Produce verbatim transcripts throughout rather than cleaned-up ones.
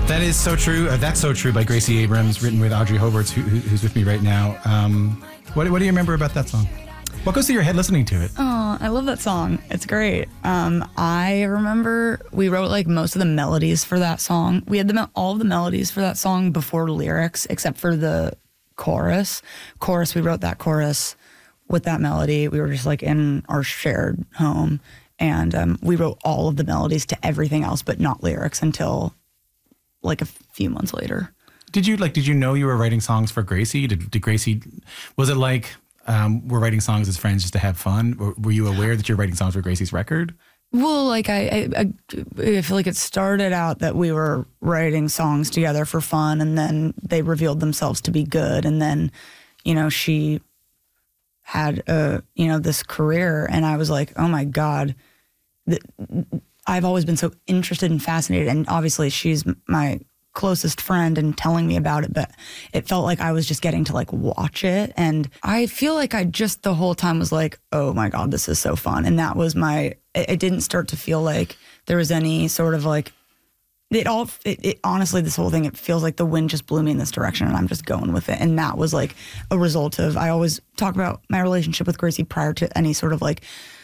That is so true. Uh, That's So True by Gracie Abrams, written with Audrey Hobarts, who, who, who's with me right now. Um, what, what do you remember about that song? What goes through your head listening to it? Oh, I love that song. It's great. Um, I remember we wrote like most of the melodies for that song. We had the me- all of the melodies for that song before lyrics, except for the chorus. Chorus, we wrote that chorus with that melody. We were just like in our shared home, and um, we wrote all of the melodies to everything else, but not lyrics until like a few months later. Did you like? Did you know you were writing songs for Gracie? Did, did Gracie? Was it like um, we're writing songs as friends just to have fun? Or were you aware that you're writing songs for Gracie's record? Well, like I, I, I feel like it started out that we were writing songs together for fun, and then they revealed themselves to be good, and then, you know, she had a, you know, this career, and I was like, oh my God, th- I've always been so interested and fascinated, and obviously she's my closest friend and telling me about it, but it felt like I was just getting to like watch it, and I feel like I just the whole time was like, oh my God, this is so fun, and that was my, it, it didn't start to feel like there was any sort of like, it all, it, it honestly, this whole thing, it feels like the wind just blew me in this direction and I'm just going with it, and that was like a result of, I always talk about my relationship with Gracie prior to any sort of like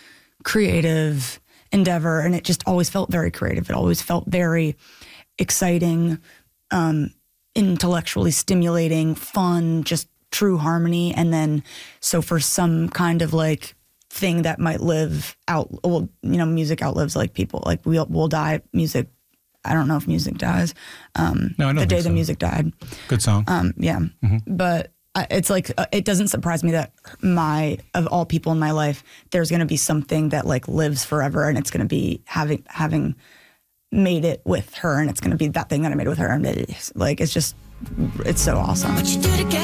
creative endeavor, and it just always felt very creative. It always felt very exciting, um, intellectually stimulating, fun, just true harmony. And then, so for some kind of like thing that might live out, well, you know, music outlives like people, like we'll, we'll die, music, I don't know if music dies. Um, no, I don't the day think the so. music died. Good song. Um, yeah. Mm-hmm. But I, it's like, uh, it doesn't surprise me that my, of all people in my life, there's going to be something that like lives forever, and it's going to be having, having made it with her, and it's going to be that thing that I made with her. And it's like, it's just, it's so awesome.